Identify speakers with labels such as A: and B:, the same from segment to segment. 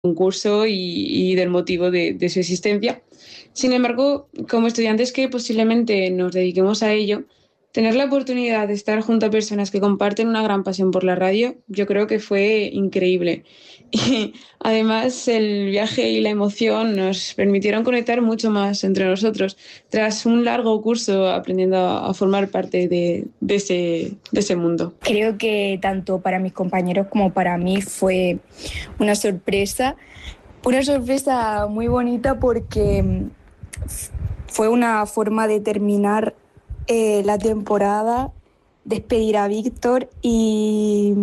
A: concurso y del motivo de su existencia. Sin embargo, como estudiantes que posiblemente nos dediquemos a ello, tener la oportunidad de estar junto a personas que comparten una gran pasión por la radio, yo creo que fue increíble. Y además el viaje y la emoción nos permitieron conectar mucho más entre nosotros, tras un largo curso aprendiendo a formar parte de ese mundo.
B: Creo que tanto para mis compañeros como para mí fue una sorpresa muy bonita porque fue una forma de terminar la temporada, despedir a Víctor y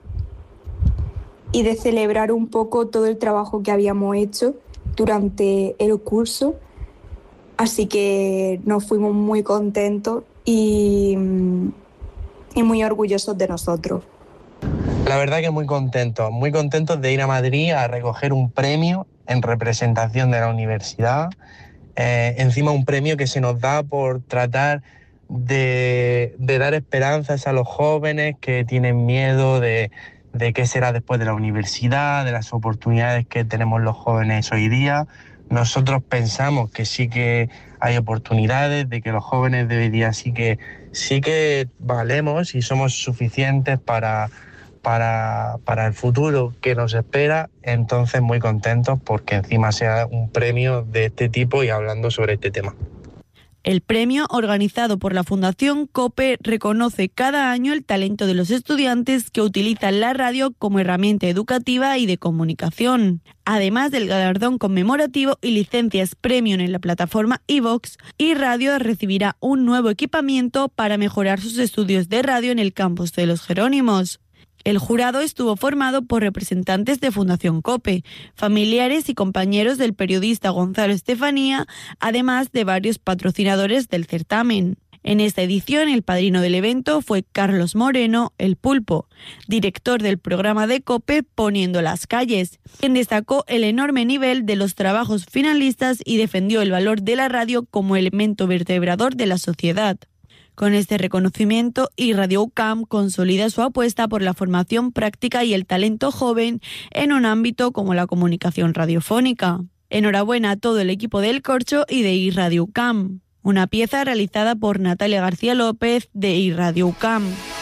B: de celebrar un poco todo el trabajo que habíamos hecho durante el curso. Así que nos fuimos muy contentos y muy orgullosos de nosotros.
C: La verdad que muy contentos de ir a Madrid a recoger un premio en representación de la universidad. Encima un premio que se nos da por tratar de dar esperanzas a los jóvenes que tienen miedo de qué será después de la universidad, de las oportunidades que tenemos los jóvenes hoy día. Nosotros pensamos que sí que hay oportunidades, de que los jóvenes de hoy día sí que valemos y somos suficientes para el futuro que nos espera. Entonces muy contentos porque encima sea un premio de este tipo y hablando sobre este tema.
D: El premio, organizado por la Fundación COPE, reconoce cada año el talento de los estudiantes que utilizan la radio como herramienta educativa y de comunicación. Además del galardón conmemorativo y licencias premium en la plataforma iVox, iRadio recibirá un nuevo equipamiento para mejorar sus estudios de radio en el campus de Los Jerónimos. El jurado estuvo formado por representantes de Fundación COPE, familiares y compañeros del periodista Gonzalo Estefanía, además de varios patrocinadores del certamen. En esta edición, el padrino del evento fue Carlos Moreno, el Pulpo, director del programa de COPE Poniendo las Calles, quien destacó el enorme nivel de los trabajos finalistas y defendió el valor de la radio como elemento vertebrador de la sociedad. Con este reconocimiento, iRadio UCAM consolida su apuesta por la formación práctica y el talento joven en un ámbito como la comunicación radiofónica. Enhorabuena a todo el equipo del Corcho y de iRadio UCAM. Una pieza realizada por Natalia García López de iRadio UCAM.